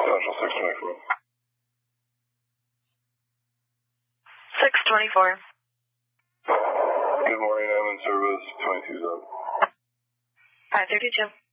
Central 624. 624. Good morning, I'm in service, 22 Zone. 532.